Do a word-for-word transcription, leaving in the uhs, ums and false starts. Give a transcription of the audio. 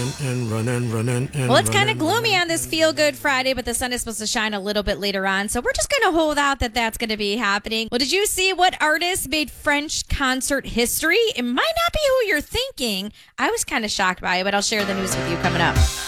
running and running, running and Well, it's kind running, of gloomy running. on this Feel Good Friday, but the sun is supposed to shine a little bit later on. So we're just going to hold out that that's going to be happening. Well, did you see what artist made French concert history? It might not be who you're thinking. I was kind of shocked by it, but I'll share the news with you coming up.